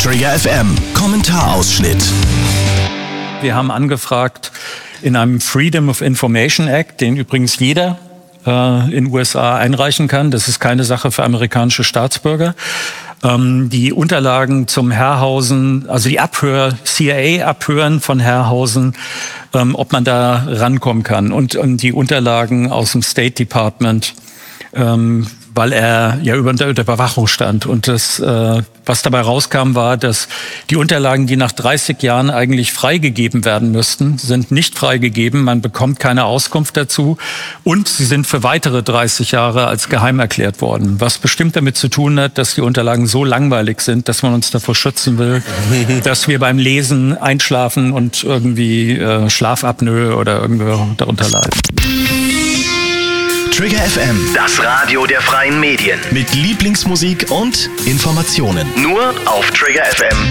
Trigger FM Kommentarausschnitt. Wir haben angefragt in einem Freedom of Information Act, den übrigens jeder in den USA einreichen kann. Das ist keine Sache für amerikanische Staatsbürger. Die Unterlagen zum Herrhausen, also die CIA-Abhören von Herrhausen, ob man da rankommen kann. Und die Unterlagen aus dem State Department, weil er ja unter Überwachung stand. Und das, was dabei rauskam, war, dass die Unterlagen, die nach 30 Jahren eigentlich freigegeben werden müssten, sind nicht freigegeben. Man bekommt keine Auskunft dazu. Und sie sind für weitere 30 Jahre als geheim erklärt worden. Was bestimmt damit zu tun hat, dass die Unterlagen so langweilig sind, dass man uns davor schützen will, dass wir beim Lesen einschlafen und irgendwie Schlafapnoe oder irgendwo darunter leiden. Trigger FM, Das Radio der freien Medien. mit Lieblingsmusik und Informationen. Nur auf Trigger FM.